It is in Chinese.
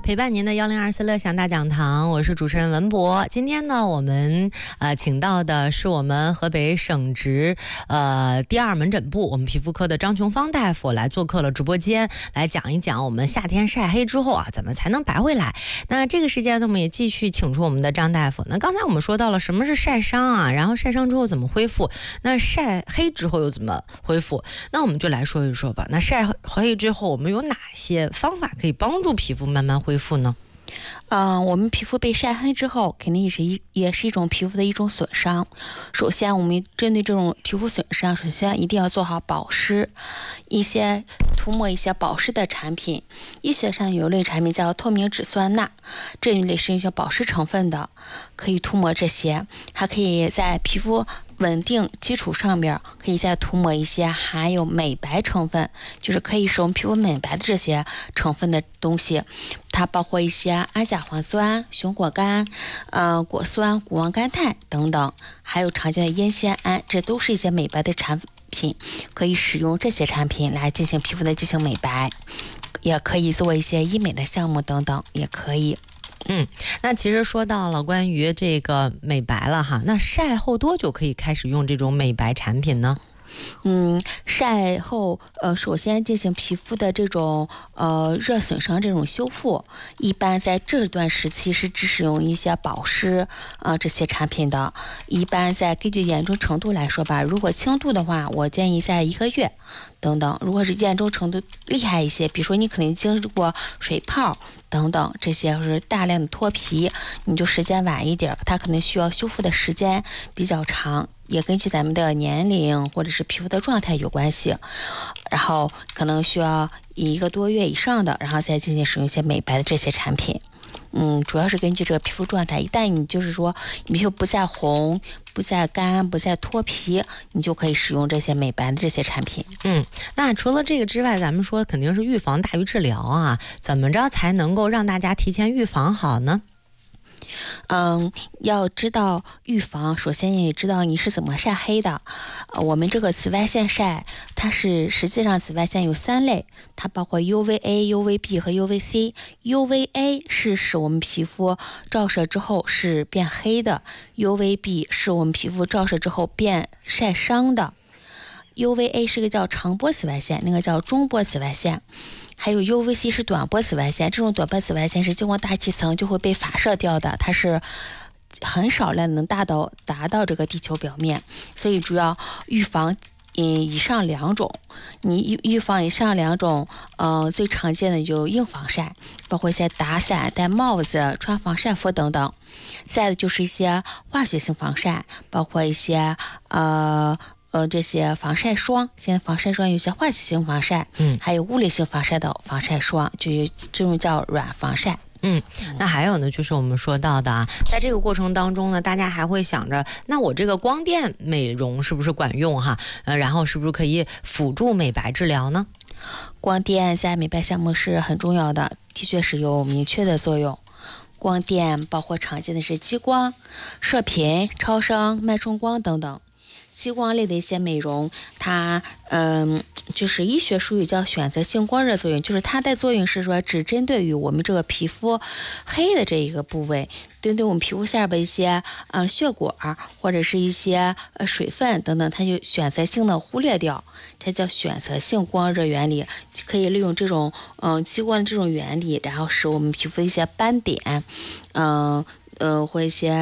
陪伴您的1024乐享大讲堂，我是主持人文博。今天呢，我们请到的是我们河北省直第2门诊部我们皮肤科的张琼芳大夫来做客了直播间，来讲一讲我们夏天晒黑之后啊，怎么才能白回来。那这个时间呢，我们也继续请出我们的张大夫。那刚才我们说到了什么是晒伤啊，然后晒伤之后怎么恢复，那晒黑之后又怎么恢复？那我们就来说一说吧。那晒黑之后我们有哪些方法可以帮助皮肤慢慢恢复呢？ 我们皮肤被晒黑之后，肯定也是一种皮肤的一种损伤。首先，我们针对这种皮肤损伤，首先一定要做好保湿，涂抹一些保湿的产品。医学上有一类产品叫透明质酸钠，这一类是一些保湿成分的，可以涂抹这些，还可以在皮肤稳定基础上面可以再涂抹一些含有美白成分，就是可以使我们皮肤美白的这些成分的东西。它包括一些氨甲环酸、熊果苷、果酸、谷胱甘肽等等，还有常见的烟酰胺，这都是一些美白的产品，可以使用这些产品来进行皮肤的进行美白，也可以做一些医美的项目等等，也可以。 那其实说到了关于这个美白了哈，那晒后多久可以开始用这种美白产品呢？ 晒后首先进行皮肤的这种热损伤这种修复，一般在这段时期是只使用一些保湿这些产品的。一般在根据严重程度来说吧，如果轻度的话，我建议在1个月等等；如果是严重程度厉害一些，比如说你可能经历过水泡等等，这些是大量的脱皮，你就时间晚一点，它可能需要修复的时间比较长。也根据咱们的年龄或者是皮肤的状态有关系，然后可能需要1个多月以上的，然后再进行使用一些美白的这些产品。主要是根据这个皮肤状态，一旦你就是说你皮肤不再红、不再干、不再脱皮，你就可以使用这些美白的这些产品。 那除了这个之外，咱们说肯定是预防大于治疗啊，怎么着才能够让大家提前预防好呢？ 要知道预防，首先也知道你是怎么晒黑的。我们这个紫外线晒，实际上紫外线有3类，它包括 UVA、UVB 和 UVC。UVA 是使我们皮肤照射之后是变黑的， UVB 是我们皮肤照射之后变晒伤的。UVA 是个叫长波紫外线，那个叫中波紫外线。还有 UVC 是短波紫外线，这种短波紫外线是经过大气层就会被发射掉的，它是很少量能达到这个地球表面，所以主要预防以上2种。你预防以上2种，最常见的有硬防晒，包括一些打伞、戴帽子、穿防晒服等等。再的就是一些化学性防晒，包括一些这些防晒霜，现在防晒霜有些化学性防晒，还有物理性防晒的防晒霜，就有这种叫软防晒。 那还有呢，就是我们说到的啊，在这个过程当中呢，大家还会想着，那我这个光电美容是不是管用哈？然后是不是可以辅助美白治疗呢？ 光电在美白项目是很重要的，的确是有明确的作用。光电包括常见的是激光、射频、超声、脉冲光等等。激光类的一些美容，它就是医学术语叫选择性光热作用，就是它的作用是说只针对于我们这个皮肤黑的这一个部位，针对我们皮肤下边一些血管或者是一些水分等等，它就选择性的忽略掉，这叫选择性光热原理。可以利用这种激光的这种原理，然后使我们皮肤一些斑点或一些